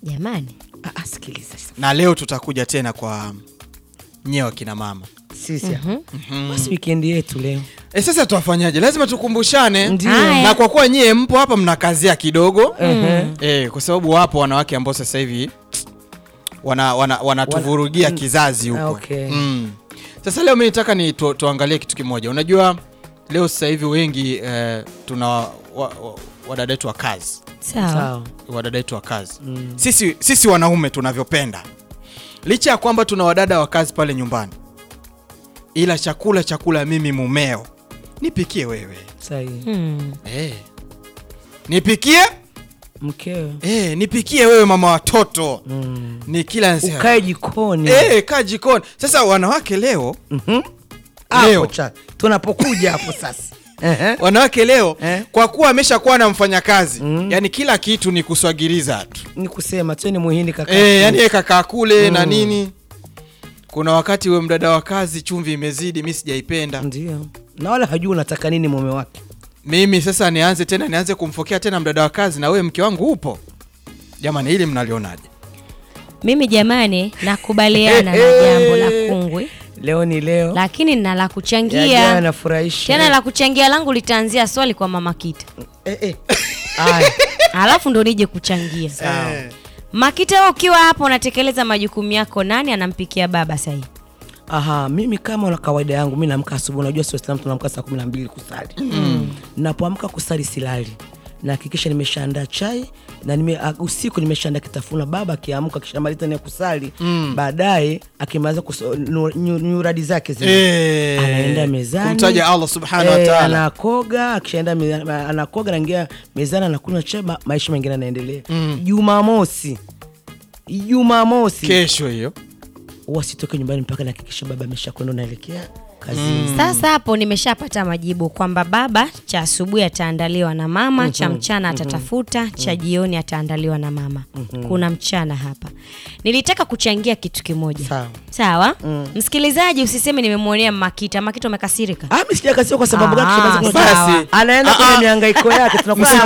Jamani. Sikiliza sasa. Na leo tutakuja tena kwa nyewe kina mama. Sisi. Basi weekend yetu leo. Sasa tuwafanyaje? Lazima tukumbushane. Ndiyo. Na kwa kuwa nyie mpo hapa mnakazia kidogo. Kwa sababu wapo wanawake ambao sasa hivi wanatuvurugia kizazi huko. Okay. Sasa leo mimi nataka tuangalie kitu kimoja. Unajua leo sasa hivi wengi tuna wadada wetu wa kazi. Sawa. Wadada wetu wa kazi. Sisi wanaume tunavyopenda. Licha ya kwamba tuna wadada wa kazi pale nyumbani. Ila chakula mimi mumeo. Nipikie wewe. Sahihi. Nipikie mkeo. Nipikie wewe mama watoto. Ni kila nsia. Ukae jikoni. Kaa jikoni. Sasa wanawake leo Hapo cha tunapokuja hapo sasa. Wanawake leo kwa kuwa ameshakuwa na mfanyakazi, yani kila kitu ni kuswagiliza tu. Ni kusema tu ni muhindi kaka. Yani yeye kaka kule na nini. Kuna wakati wewe mdada wa kazi chumvi imezidi, mimi sijaipenda. Ndio. Na wala hajui unataka nini mume wake. Mimi sasa nianze kumfokea tena mdada wa kazi na wewe mke wangu upo. Jamani hili mnalionaje? Mimi jamani nakubaliana na jambo la kungwi. Leo ni leo. Lakini nina la kuchangia. Ya nafurahisha. Tena la kuchangia langu litaanzia swali kwa mama Kita. Aya. Alafu ndo nije kuchangia. Sawa. Makita wewe ukiwa hapo unatekeleza majukumu yako, nani anampikia baba sasa hivi? Mimi kama na kawaida yangu mimi naamka asubuhi, unajua sio Islam tunaamka saa 12 kusali. Ninapoamka kusali silali. Na hakikisha nimeshaandaa chai na usiku nimeshaandaa kitafuna. Baba akiamka kishamaliza ni kusali, baadaye akimaliza nyuradi zake zile anaenda mezani kumtaja Allah subhanahu wa ta'ala. Anakoga, akishaenda anakoga anaingia mezani anakunywa chai, maisha mengine yanaendelea. Jumamosi kesho hiyo wasitoke nyumbani mpaka nahakikisha baba ameshakwenda naelekea kazini. Sasa hapo nimeshapata majibu kwamba baba cha asubuhi ataandaliwa na mama, cha mchana atatafuta, cha jioni ataandaliwa na mama. Kuna mchana hapa. Nilitaka kuchangia kitu kimoja. Sawa? Msikilizaji usiseme nimemuonea Makita. Makita umekasirika? Mimi sijakasirika kwa sababu gani? Basi anaenda kwenye mihangaiko yake,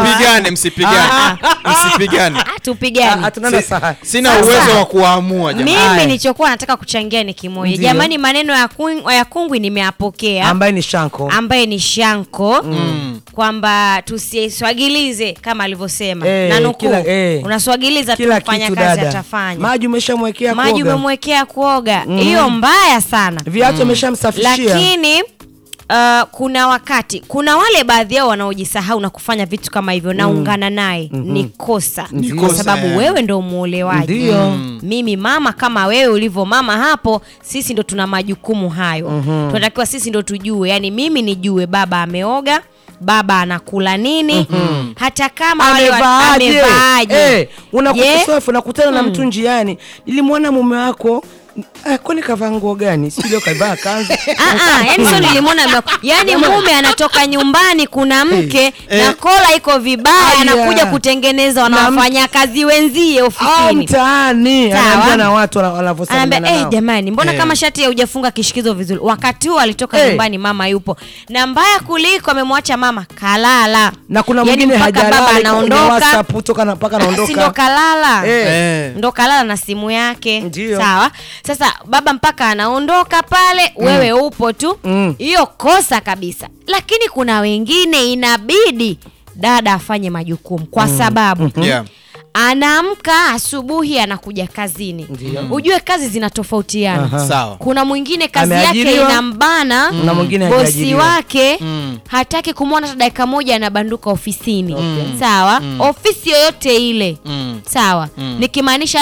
msipigane. Tupigane. Hatunana saha. Sina uwezo wa kuamua jamani. Mimi nilichokuwa nataka kuchangia ni kimoja. Jamani maneno ya kungwi nimeapokea. Ambaye ni Shanko. Kwamba tusiswagilize kama alivyosema. Na nuku. Unaswagiliza tu kufanya kazi atafanya. Maji umeshamwekea kuoga. Maji umemwekea kuoga. Hiyo mbaya sana. Viatu umeshamsafishia. Lakini kuna wakati kuna wale baadhi yao wanaojisahau na kufanya vitu kama hivyo, naungana naye. Ni kosa. Kwa sababu wewe ndio muolewaji. Mimi mama kama wewe ulivyo mama hapo, sisi ndo tuna majukumu hayo. Tunatakiwa sisi ndo tujue, yani mimi nijue baba ameoga, baba anakula nini, hata kama amevaaje. Unakutana na mtu njiani, nilimwona mume wako kwani kavaa nguo gani? Sio kavaa kanzu. Yani sio nilimwona, yani mume anatoka nyumbani kuna mke na kola iko vibaya, anakuja kutengeneza wanafanya kazi wenzie ofisini. Mtaani anaambia na watu wanavyosema nao. Jamani mbona kama shati hujafunga kishikizo vizuri? Wakati huo alitoka nyumbani mama yupo. Na mbaya kuliko amemwacha mama kalala. Na kuna mwingine hajalala anaondoka WhatsApp kutoka mpaka anaondoka. Ndo kalala. Ndo kalala na simu yake. Sawa? Sasa baba mpaka anaondoka pale, wewe upo tu. Hiyo kosa kabisa. Lakini kuna wengine inabidi dada afanye majukumu kwa sababu anaamka asubuhi anakuja kazini. Ujue kazi zinatofautiana. Kuna mwingine kazi yake inambana, bosi wake hataki kumwona hata dakika moja anabanduka ofisini. Sawa? Ofisi yoyote ile. Sawa? Nikimaanisha